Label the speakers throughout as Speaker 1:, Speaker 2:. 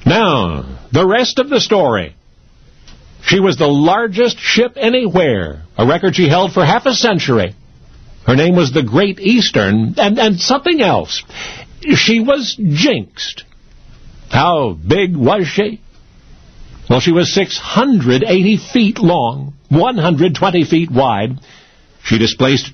Speaker 1: Now, the rest of the story. She was the largest ship anywhere, a record she held for half a century. Her name was the Great Eastern, and something else. She was jinxed. How big was she? Well, she was 680 feet long, 120 feet wide. She displaced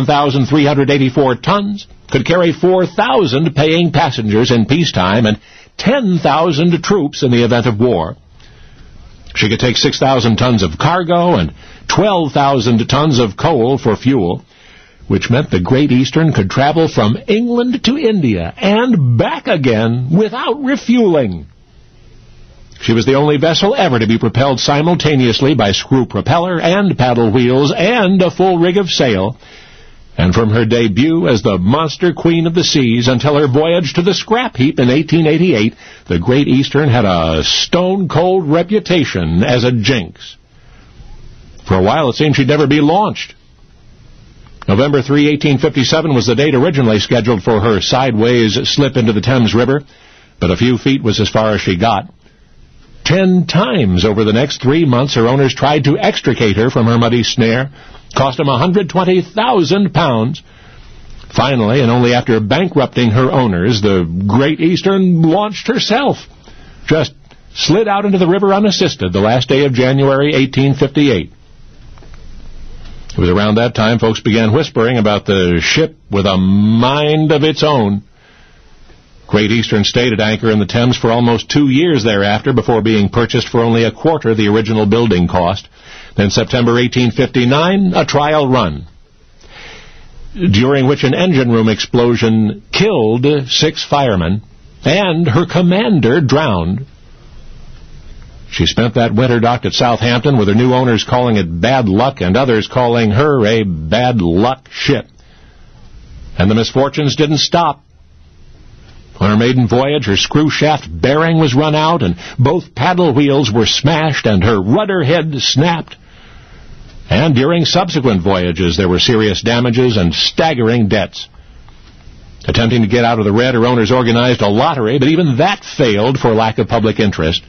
Speaker 1: 27,384 tons, could carry 4,000 paying passengers in peacetime, and 10,000 troops in the event of war. She could take 6,000 tons of cargo and 12,000 tons of coal for fuel, which meant the Great Eastern could travel from England to India and back again without refueling. She was the only vessel ever to be propelled simultaneously by screw propeller and paddle wheels and a full rig of sail. And from her debut as the monster queen of the seas until her voyage to the scrap heap in 1888, the Great Eastern had a stone-cold reputation as a jinx. For a while, it seemed she'd never be launched. November 3, 1857 was the date originally scheduled for her sideways slip into the Thames River, but a few feet was as far as she got. 10 times over the next 3 months, her owners tried to extricate her from her muddy snare. Cost them £120,000. Finally, and only after bankrupting her owners, the Great Eastern launched herself. Just slid out into the river unassisted the last day of January 1858. It was around that time folks began whispering about the ship with a mind of its own. Great Eastern stayed at anchor in the Thames for almost 2 years thereafter before being purchased for only a quarter the original building cost. Then September 1859, a trial run, during which an engine room explosion killed 6 firemen, and her commander drowned. She spent that winter docked at Southampton, with her new owners calling it bad luck and others calling her a bad luck ship. And the misfortunes didn't stop. On her maiden voyage, her screw shaft bearing was run out, and both paddle wheels were smashed, and her rudder head snapped. And during subsequent voyages, there were serious damages and staggering debts. Attempting to get out of the red, her owners organized a lottery, but even that failed for lack of public interest.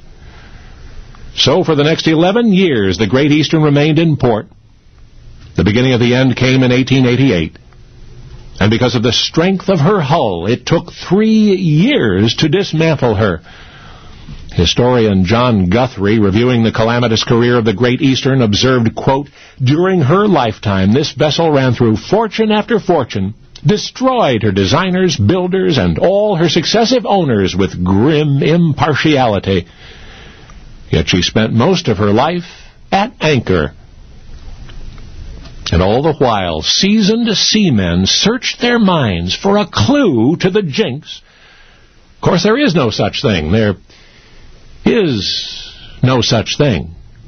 Speaker 1: So for the next 11 years, the Great Eastern remained in port. The beginning of the end came in 1888. And because of the strength of her hull, it took 3 years to dismantle her. Historian John Guthrie, reviewing the calamitous career of the Great Eastern, observed, quote, "During her lifetime, this vessel ran through fortune after fortune, destroyed her designers, builders, and all her successive owners with grim impartiality. Yet she spent most of her life at anchor. And all the while, seasoned seamen searched their minds for a clue to the jinx. Of course, there is no such thing. There is no such thing.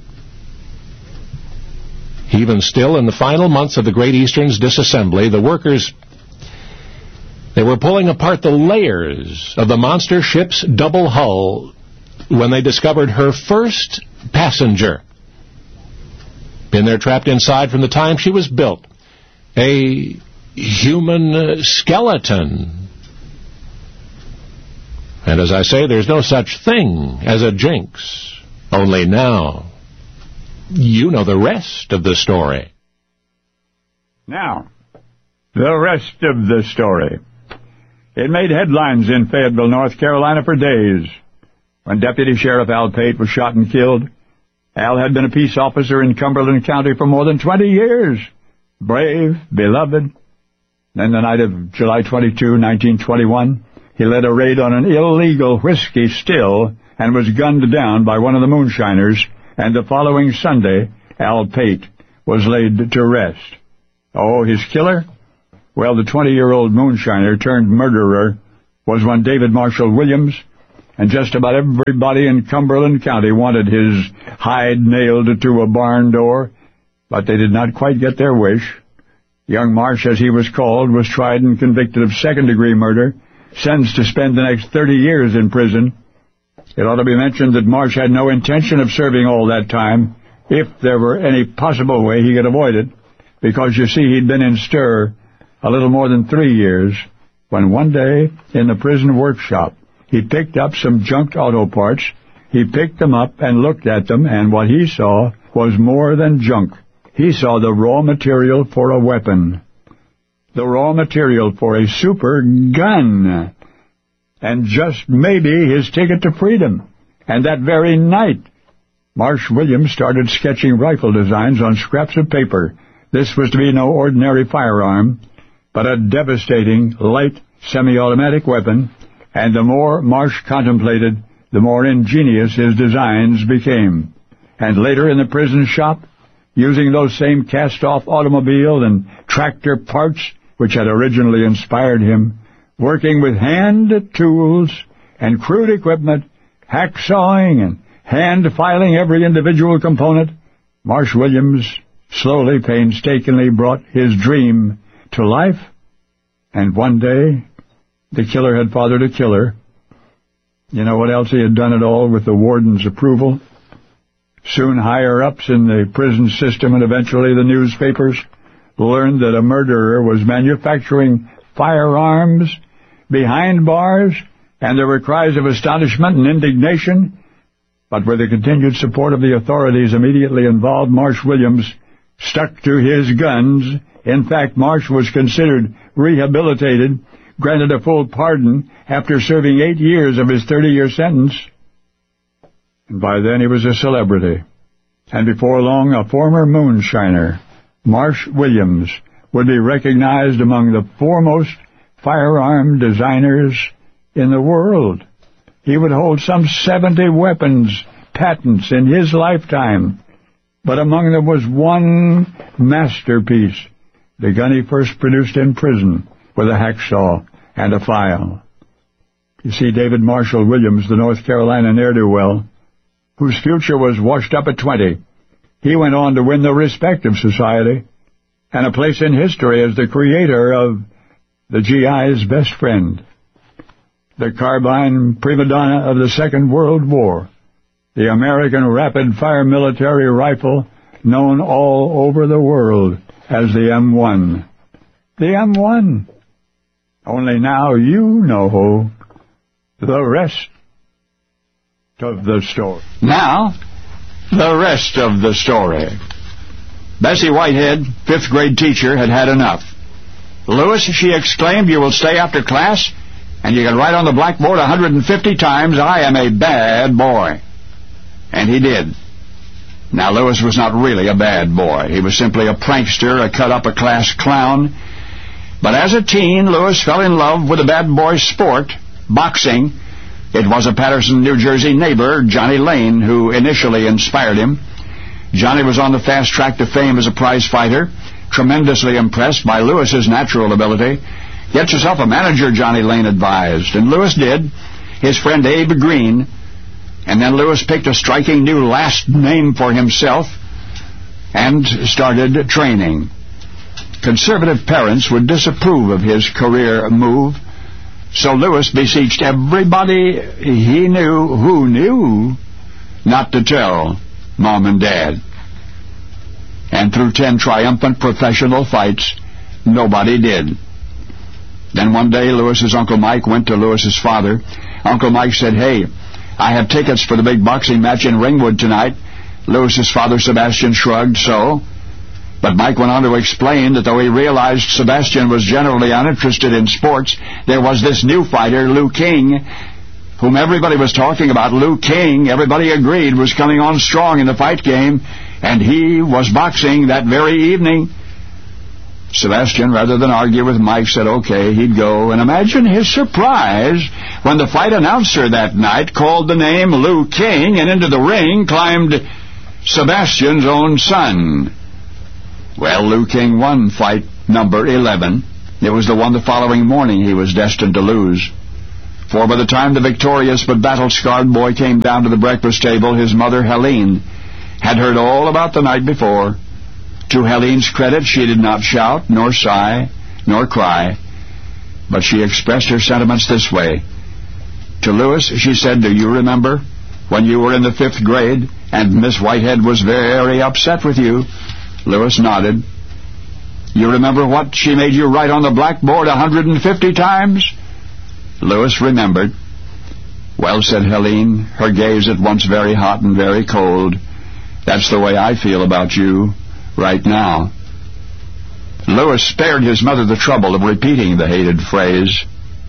Speaker 1: Even still, in the final months of the Great Eastern's disassembly, the workers, they were pulling apart the layers of the monster ship's double hull when they discovered her first passenger. Been there trapped inside from the time she was built. A human skeleton. And as I say, there's no such thing as a jinx. Only now, you know the rest of the story.
Speaker 2: Now, the rest of the story. It made headlines in Fayetteville, North Carolina for days. When Deputy Sheriff Al Pate was shot and killed, Al had been a peace officer in Cumberland County for more than 20 years. Brave, beloved. Then the night of July 22, 1921, he led a raid on an illegal whiskey still and was gunned down by one of the moonshiners, and the following Sunday, Al Pate was laid to rest. Oh, his killer? Well, the 20-year-old moonshiner turned murderer was one David Marshall Williams, and just about everybody in Cumberland County wanted his hide nailed to a barn door, but they did not quite get their wish. Young Marsh, as he was called, was tried and convicted of second-degree murder, sentenced to spend the next 30 years in prison. It ought to be mentioned that Marsh had no intention of serving all that time, if there were any possible way he could avoid it, because, you see, he'd been in stir a little more than 3 years, when one day, in the prison workshop, He picked up some junked auto parts. He picked them up and looked at them, and what he saw was more than junk. He saw the raw material for a weapon. The raw material for a super gun. And just maybe his ticket to freedom. And that very night, Marsh Williams started sketching rifle designs on scraps of paper. This was to be no ordinary firearm, but a devastating, light, semi-automatic weapon, and the more Marsh contemplated, the more ingenious his designs became. And later in the prison shop, using those same cast-off automobile and tractor parts which had originally inspired him, working with hand tools and crude equipment, hacksawing and hand-filing every individual component, Marsh Williams slowly, painstakingly brought his dream to life. And one day, the killer had fathered a killer. You know what else? He had done it all with the warden's approval. Soon higher-ups in the prison system and eventually the newspapers learned that a murderer was manufacturing firearms behind bars, and there were cries of astonishment and indignation. But with the continued support of the authorities immediately involved, Marsh Williams stuck to his guns. In fact, Marsh was considered rehabilitated, granted a full pardon after serving 8 years of his 30-year sentence. And by then he was a celebrity. And before long, a former moonshiner, Marsh Williams, would be recognized among the foremost firearm designers in the world. He would hold some 70 weapons patents in his lifetime, but among them was one masterpiece, the gun he first produced in prison with a hacksaw and a file. You see, David Marshall Williams, the North Carolina ne'er-do-well, whose future was washed up at 20, he went on to win the respect of society and a place in history as the creator of the GI's best friend, the carbine prima donna of the Second World War, the American rapid-fire military rifle known all over the world as the M1. The M1. Only now you know the rest of the story. Now, the rest of the story. Bessie Whitehead, 5th grade teacher, had had enough. "Lewis," she exclaimed, "you will stay after class, and you can write on the blackboard 150 times, 'I am a bad boy.'" And he did. Now, Lewis was not really a bad boy. He was simply a prankster, a cut-up-a-class clown. But as a teen, Lewis fell in love with a bad boy's sport, boxing. It was a Patterson, New Jersey neighbor, Johnny Lane, who initially inspired him. Johnny was on the fast track to fame as a prize fighter, tremendously impressed by Lewis's natural ability. "Get yourself a manager," Johnny Lane advised, and Lewis did, his friend Abe Green. And then Lewis picked a striking new last name for himself and started training. Conservative parents would disapprove of his career move, so Lewis beseeched everybody he knew who knew not to tell Mom and Dad. And through 10 triumphant professional fights, nobody did. Then one day, Lewis's Uncle Mike went to Lewis's father. Uncle Mike said, "Hey, I have tickets for the big boxing match in Ringwood tonight." Lewis's father, Sebastian, shrugged, "So?" But Mike went on to explain that though he realized Sebastian was generally uninterested in sports, there was this new fighter, Lou King, whom everybody was talking about. Lou King, everybody agreed, was coming on strong in the fight game, and he was boxing that very evening. Sebastian, rather than argue with Mike, said okay, he'd go, and imagine his surprise when the fight announcer that night called the name Lou King, and into the ring climbed Sebastian's own son. Well, Lou King won fight number 11. It was the one the following morning he was destined to lose. For by the time the victorious but battle-scarred boy came down to the breakfast table, his mother, Helene, had heard all about the night before. To Helene's credit, she did not shout, nor sigh, nor cry, but she expressed her sentiments this way. To Lewis, she said, "Do you remember when you were in the 5th grade and Miss Whitehead was very upset with you?" Lewis nodded. "You remember what she made you write on the blackboard 150 times?" Lewis remembered. "Well," said Helene, her gaze at once very hot and very cold, "that's the way I feel about you right now." Lewis spared his mother the trouble of repeating the hated phrase.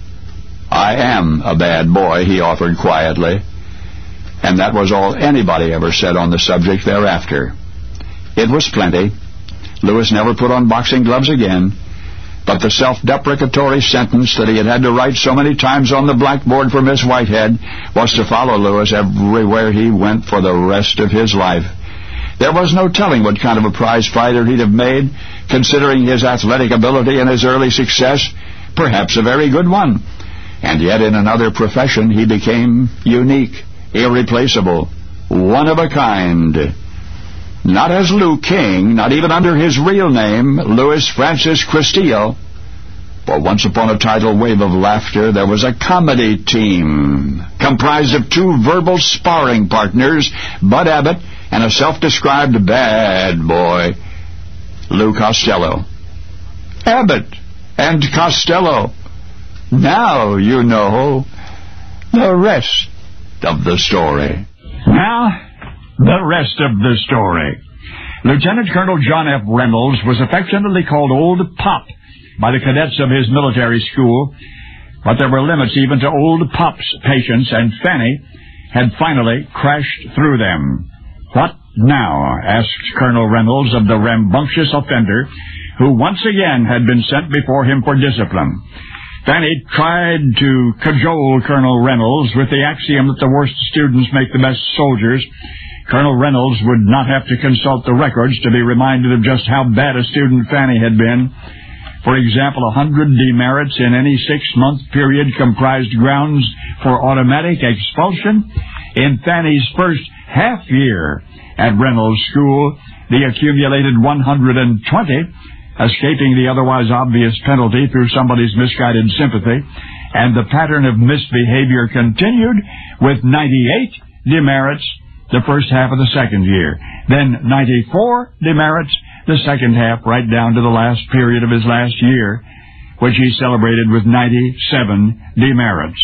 Speaker 2: "I am a bad boy," he offered quietly, and that was all anybody ever said on the subject thereafter. It was plenty. Lewis never put on boxing gloves again, but the self-deprecatory sentence that he had to write so many times on the blackboard for Miss Whitehead was to follow Lewis everywhere he went for the rest of his life. There was no telling what kind of a prize fighter he'd have made, considering his athletic ability and his early success, perhaps a very good one. And yet in another profession he became unique, irreplaceable, one of a kind. Not as Lou King, not even under his real name, Louis Francis Castillo. For once upon a tidal wave of laughter, there was a comedy team comprised of two verbal sparring partners, Bud Abbott and a self-described bad boy, Lou Costello. Abbott and Costello. Now you know the rest of the story. Now, the rest of the story. Lieutenant Colonel John F. Reynolds was affectionately called Old Pop by the cadets of his military school, but there were limits even to Old Pop's patience, and Fanny had finally crashed through them. "What now?" asked Colonel Reynolds of the rambunctious offender, who once again had been sent before him for discipline. Fanny tried to cajole Colonel Reynolds with the axiom that the worst students make the best soldiers. Colonel Reynolds would not have to consult the records to be reminded of just how bad a student Fanny had been. For example, 100 demerits in any 6-month period comprised grounds for automatic expulsion. In Fanny's first half year at Reynolds School, the accumulated 120, escaping the otherwise obvious penalty through somebody's misguided sympathy, and the pattern of misbehavior continued with 98 demerits the first half of the second year, then 94 demerits the second half, right down to the last period of his last year, which he celebrated with 97 demerits.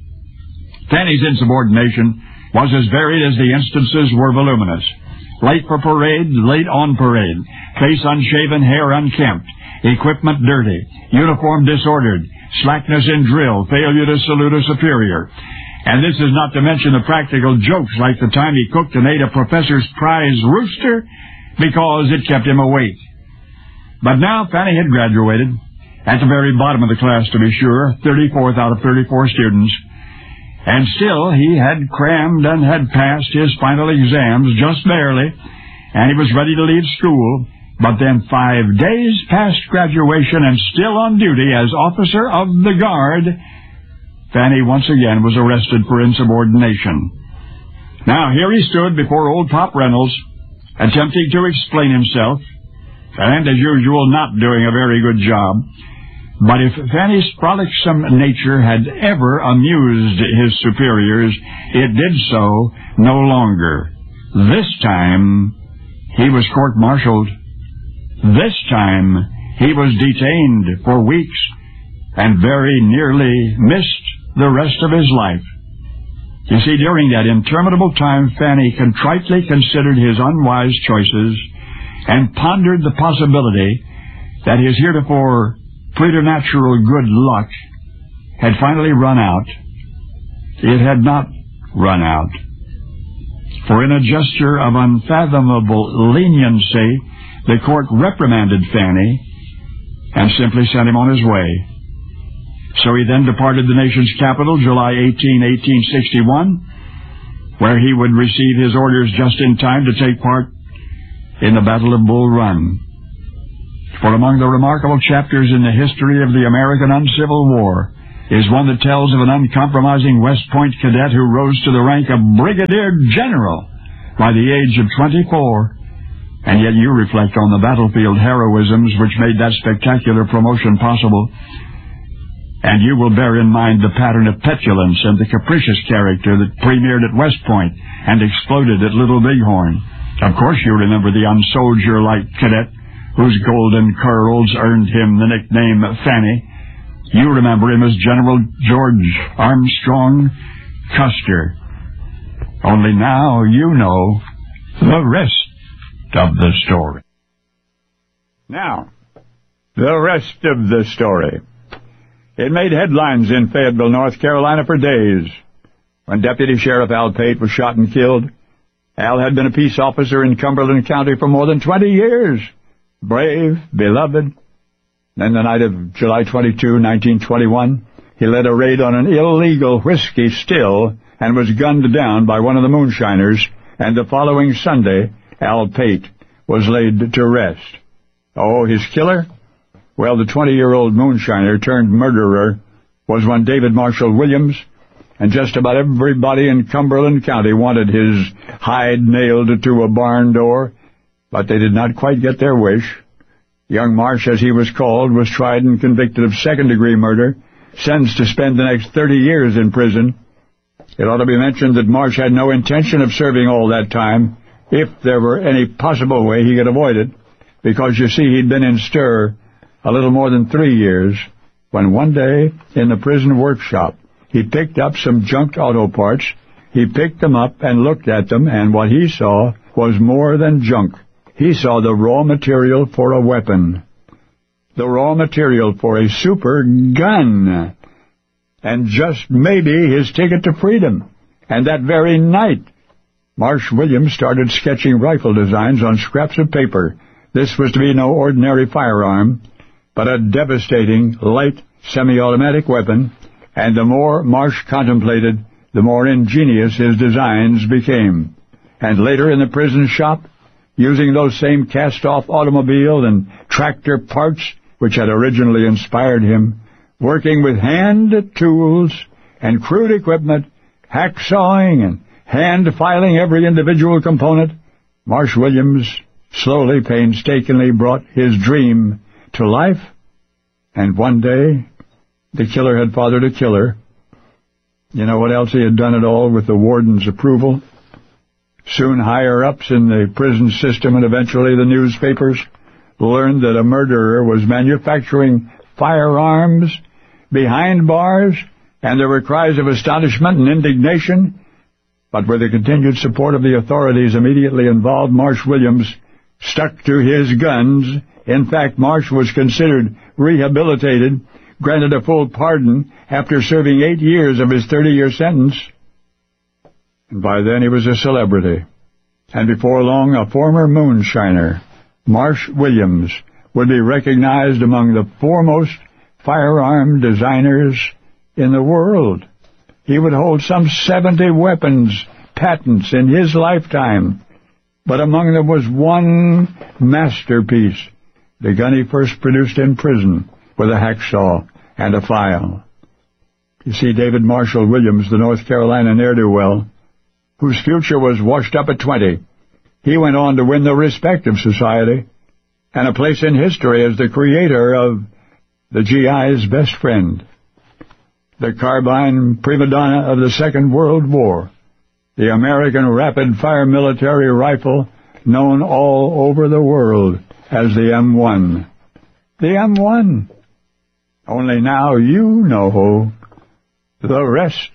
Speaker 2: Fanny's insubordination was as varied as the instances were voluminous. Late for parade, late on parade, face unshaven, hair unkempt, equipment dirty, uniform disordered, slackness in drill, failure to salute a superior. And this is not to mention the practical jokes like the time he cooked and ate a professor's prize rooster because it kept him awake. But now Fanny had graduated, at the very bottom of the class to be sure, 34th out of 34 students. And still he had crammed and had passed his final exams just barely, and he was ready to leave school. But then 5 days past graduation and still on duty as officer of the guard, Fanny once again was arrested for insubordination. Now here he stood before Old Pop Reynolds, attempting to explain himself, and as usual not doing a very good job. But if Fanny's frolicsome nature had ever amused his superiors, it did so no longer. This time he was court-martialed. This time he was detained for weeks and very nearly missed the rest of his life. You see, during that interminable time, Fanny contritely considered his unwise choices and pondered the possibility that his heretofore preternatural good luck had finally run out. It had not run out. For in a gesture of unfathomable leniency, the court reprimanded Fanny and simply sent him on his way. So he then departed the nation's capital, July 18, 1861, where he would receive his orders just in time to take part in the Battle of Bull Run. For among the remarkable chapters in the history of the American Uncivil War is one that tells of an uncompromising West Point cadet who rose to the rank of brigadier general by the age of 24. And yet you reflect on the battlefield heroisms which made that spectacular promotion possible, and you will bear in mind the pattern of petulance and the capricious character that premiered at West Point and exploded at Little Bighorn. Of course you remember the unsoldier-like cadet whose golden curls earned him the nickname Fanny. You remember him as General George Armstrong, Custer. Only now you know the rest of the story. Now, the rest of the story. It made headlines in Fayetteville, North Carolina for days. When Deputy Sheriff Al Pate was shot and killed, Al had been a peace officer in Cumberland County for more than 20 years. Brave, beloved. Then the night of July 22, 1921, he led a raid on an illegal whiskey still and was gunned down by one of the moonshiners, and the following Sunday, Al Pate was laid to rest. Oh, his killer? Well, the 20-year-old moonshiner turned murderer was one David Marshall Williams, and just about everybody in Cumberland County wanted his hide nailed to a barn door, but they did not quite get their wish. Young Marsh, as he was called, was tried and convicted of second-degree murder, sentenced to spend the next 30 years in prison. It ought to be mentioned that Marsh had no intention of serving all that time, if there were any possible way he could avoid it, because, you see, he'd been in stir a little more than 3 years, when one day, in the prison workshop, he picked up some junked auto parts. He picked them up and looked at them, and what he saw was more than junk. He saw the raw material for a weapon, the raw material for a super gun, and just maybe his ticket to freedom. And that very night, Marsh Williams started sketching rifle designs on scraps of paper. This was to be no ordinary firearm, but a devastating, light, semi-automatic weapon, and the more Marsh contemplated, the more ingenious his designs became. And later in the prison shop, using those same cast-off automobile and tractor parts which had originally inspired him, working with hand tools and crude equipment, hacksawing and hand-filing every individual component, Marsh Williams slowly, painstakingly brought his dream to life. And one day, the killer had fathered a killer. You know what else? He had done it all with the warden's approval. Soon higher-ups in the prison system and eventually the newspapers learned that a murderer was manufacturing firearms behind bars, and there were cries of astonishment and indignation. But with the continued support of the authorities immediately involved, Marsh Williams stuck to his guns. In fact, Marsh was considered rehabilitated, granted a full pardon after serving 8 years of his 30-year sentence. And by then he was a celebrity. And before long, a former moonshiner, Marsh Williams, would be recognized among the foremost firearm designers in the world. He would hold some 70 weapons patents in his lifetime, but among them was one masterpiece, the gun he first produced in prison with a hacksaw and a file. You see, David Marshall Williams, the North Carolina ne'er-do-well, whose future was washed up at 20, he went on to win the respect of society and a place in history as the creator of the GI's best friend, the carbine prima donna of the Second World War, the American rapid-fire military rifle known all over the world as the M1. The M1. Only now you know the rest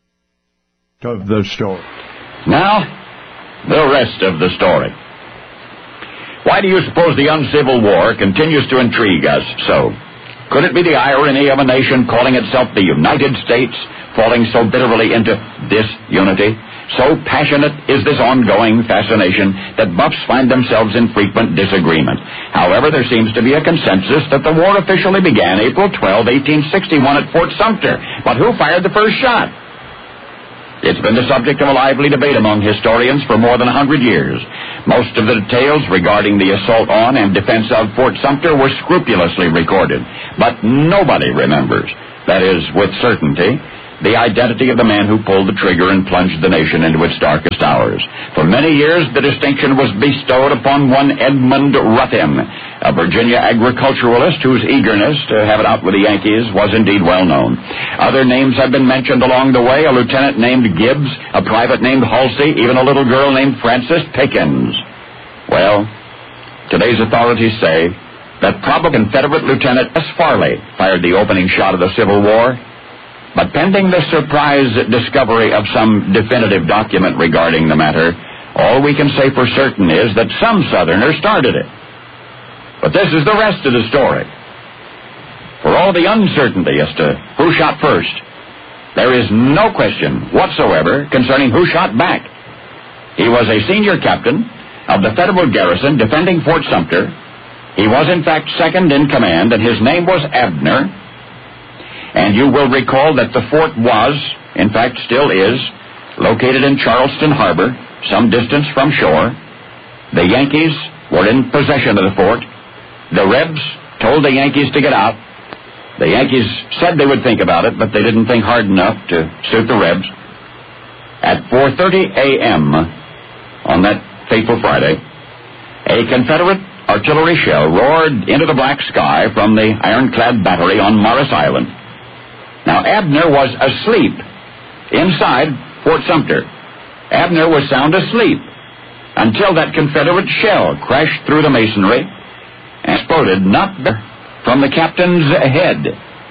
Speaker 2: of the story.
Speaker 3: Now, the rest of the story. Why do you suppose the uncivil war continues to intrigue us so? Could it be the irony of a nation calling itself the United States, falling so bitterly into disunity? So passionate is this ongoing fascination that buffs find themselves in frequent disagreement. However, there seems to be a consensus that the war officially began April 12, 1861 at Fort Sumter. But who fired the first shot? It's been the subject of a lively debate among historians for more than 100 years. Most of the details regarding the assault on and defense of Fort Sumter were scrupulously recorded, but nobody remembers, that is, with certainty, the identity of the man who pulled the trigger and plunged the nation into its darkest hours. For many years, the distinction was bestowed upon one Edmund Ruthyn, a Virginia agriculturalist whose eagerness to have it out with the Yankees was indeed well known. Other names have been mentioned along the way, a lieutenant named Gibbs, a private named Halsey, even a little girl named Frances Pickens. Well, today's authorities say that probable Confederate Lieutenant S. Farley fired the opening shot of the Civil War. But pending the surprise discovery of some definitive document regarding the matter, all we can say for certain is that some Southerner started it. But this is the rest of the story. For all the uncertainty as to who shot first, there is no question whatsoever concerning who shot back. He was a senior captain of the federal garrison defending Fort Sumter. He was, in fact, second in command, and his name was Abner. And you will recall that the fort was, in fact, still is, located in Charleston Harbor, some distance from shore. The Yankees were in possession of the fort. The Rebs told the Yankees to get out. The Yankees said they would think about it, but they didn't think hard enough to suit the Rebs. At 4:30 a.m. on that fateful Friday, a Confederate artillery shell roared into the black sky from the ironclad battery on Morris Island. Now, Abner was asleep inside Fort Sumter. Abner was sound asleep until that Confederate shell crashed through the masonry and exploded not from the captain's head.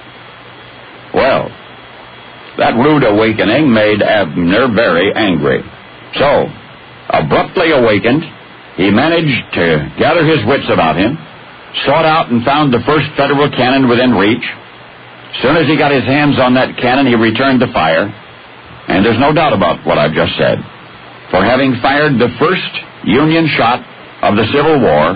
Speaker 3: Well, that rude awakening made Abner very angry. So, abruptly awakened, he managed to gather his wits about him, sought out and found the first Federal cannon within reach. As soon as he got his hands on that cannon, he returned to fire. And there's no doubt about what I've just said. For having fired the first Union shot of the Civil War,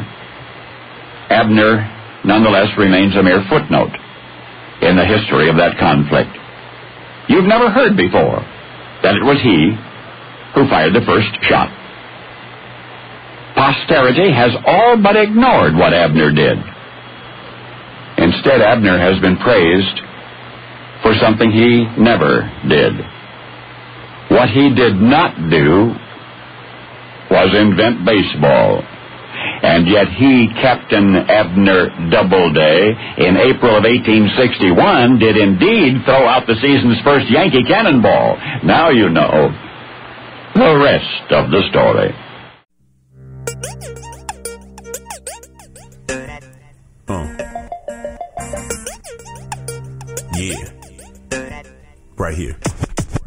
Speaker 3: Abner nonetheless remains a mere footnote in the history of that conflict. You've never heard before that it was he who fired the first shot. Posterity has all but ignored what Abner did. Instead, Abner has been praised for something he never did. What he did not do was invent baseball. And yet he, Captain Abner Doubleday, in April of 1861, did indeed throw out the season's first Yankee cannonball. Now you know the rest of the story.
Speaker 4: Yeah. Right here.